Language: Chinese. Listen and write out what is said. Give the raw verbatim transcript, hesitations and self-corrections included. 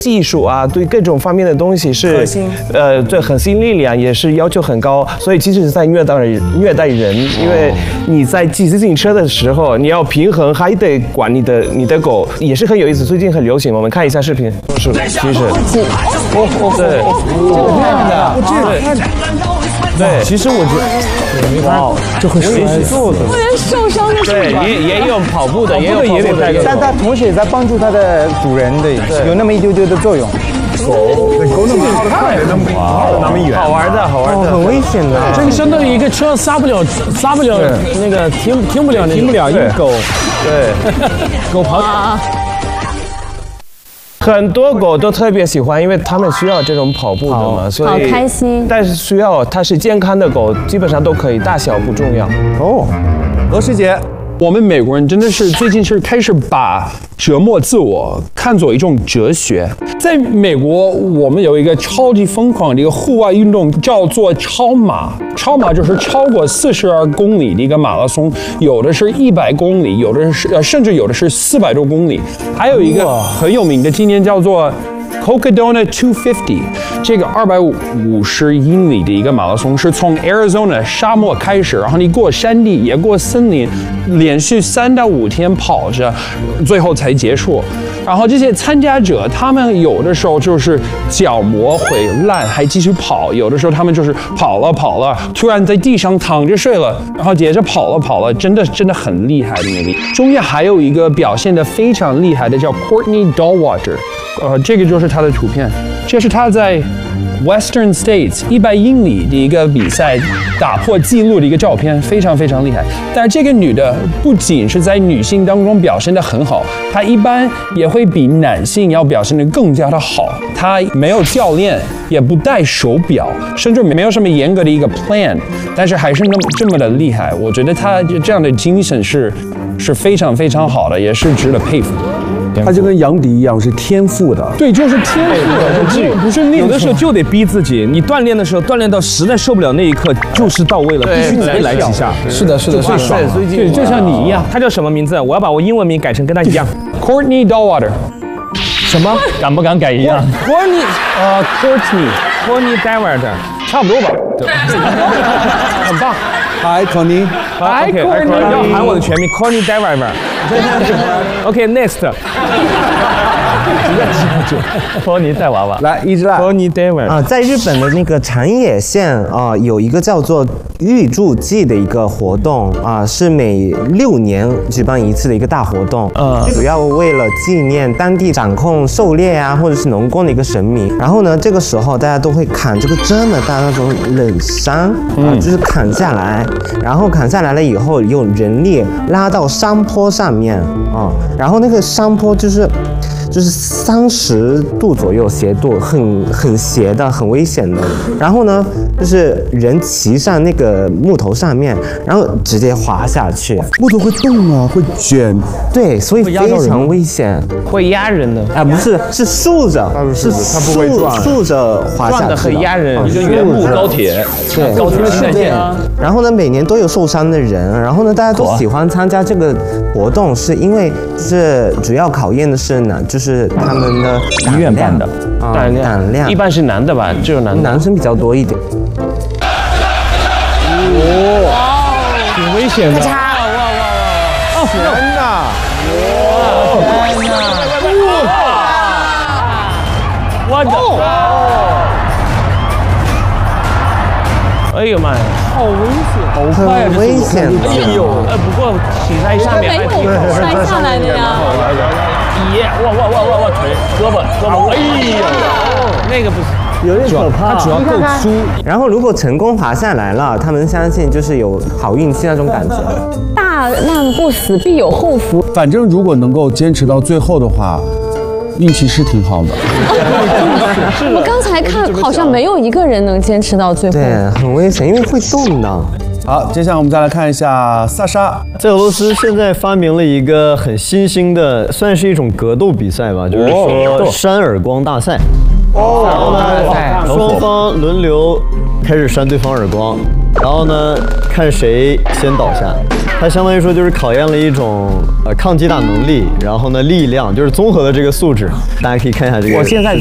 技术啊，对各种方面的东西是，呃，对核心力量也是要求很高，所以即使是在虐待人，虐待人，因为你在骑自行车的时候，你要平衡，还得管你的你的狗，也是很有意思。最近很流行，我们看一下视频，是其实，对，这个这样的，对，对，其实我觉得，哇，这很学习做的， 不能受伤的是对，也也有跑步的，也有也得带， 但它同时也在帮助它的主人的，有那么一丢丢的作用。 狗，狗那么快，那么跑那么远， 好玩的，好玩的， 很危险的。 这个相当于一个车刹不了，刹不了那个停停不了， 停不了一个狗， 对， 狗跑。 很多狗都特别喜欢，因为它们需要这种跑步的嘛，所以好开心。 但是需要它是健康的狗，基本上都可以，大小不重要。 哦，罗师姐。 我们美国人真的是最近是开始把折磨自我看作一种哲学。在美国，我们有一个超级疯狂的一个户外运动，叫做超马。超马就是超过四十二公里的一个马拉松，有的是一百公里，有的是呃，甚至有的是四百多公里。还有一个很有名的，今年叫做Cocodona two fifty， 这个二百五十英里的一个马拉松是从 Arizona 沙漠开始，然后你过山地，也过森林，连续三到五天跑着，最后才结束。然后这些参加者，他们有的时候就是脚膜会烂，还继续跑；有的时候他们就是跑了跑了，突然在地上躺着睡了，然后接着跑了跑了，真的真的很厉害的那个。中间还有一个表现得非常厉害的叫 Courtney Dauwalter， 呃，这个就是他的图片，这是他在 Western States 一百英里的一个比赛打破纪录的一个照片，非常非常厉害。但是这个女的不仅是在女性当中表现得很好，她一般也会比男性要表现得更加的好。她没有教练，也不戴手表，甚至没有什么严格的一个 plan， 但是还是那么这么的厉害。我觉得她这样的精神是是非常非常好的，也是值得佩服的。 他就跟杨迪一样，是天赋的。 对，就是天赋的，不是不是练。 有的时候就得逼自己，你锻炼的时候锻炼到实在受不了那一刻，就是到位了，必须再来几下。 是的，是的， 最爽。 对，就像你一样。 他叫什么名字？我要把我英文名改成跟他一样 ，Courtney Dauwalter。 什么？ 敢不敢改一样 ？Courtney， 呃 ，Courtney，Courtney Dauwalter， 差不多吧？对，很棒。 Hi Courtney。 Hi Courtney， 要喊我的全名 Courtney Dauwalter。OK，next。托尼带娃娃， 来一直来。 托尼带娃啊，在日本的那个长野县啊，有一个叫做玉柱祭的一个活动啊，是每六年举办一次的一个大活动。呃，主要为了纪念当地掌控狩猎啊，或者是农工的一个神明。然后呢，这个时候大家都会砍这个这么大那种冷杉啊，就是砍下来，然后砍下来了以后，用人力拉到山坡上面啊，然后那个山坡就是。就是三十度左右斜度，很很斜的，很危险的。然后呢，就是人骑上那个木头上面，然后直接滑下去。 木头会动啊，会卷。 对，所以非常危险， 会压人的。 啊，不是，是竖着，是它不会转， 竖着滑下去。 转的很压人， 就原木高铁， 对， 高铁的线对。然后呢，每年都有受伤的人，然后呢，大家都喜欢参加这个活动，是因为就是主要考验的是呢，就是。是他们的医院办的胆量，胆量一般是男的吧，只有男的， 男生比较多一点。 哦，挺危险的。 咔嚓！ 哇哇哇！ 哦，天哪！ 哇！我的！哎呦妈呀！ 好危险，好快，很危险的。 哎呦，呃，不过骑在上面还挺好， 摔下来的呀。 耶！哇哇哇哇哇！腿、胳膊、胳膊，哎呦，那个不行， 有点可怕。 它主要够粗。 然后如果成功滑下来了，他们相信就是有好运气那种感觉。 大难不死，必有后福。 反正如果能够坚持到最后的话，运气是挺好的。 我刚才看好像没有一个人能坚持到最后。 对，很危险，因为会动的。 好，接下来我们再来看一下萨莎。 在俄罗斯现在发明了一个很新兴的，算是一种格斗比赛吧，就是说扇耳光大赛。哦，然后呢，双方轮流开始扇对方耳光，然后呢，看谁先倒下。 它相当于说就是考验了一种呃抗击打能力，然后呢力量，就是综合的这个素质。大家可以看一下这个。 我现在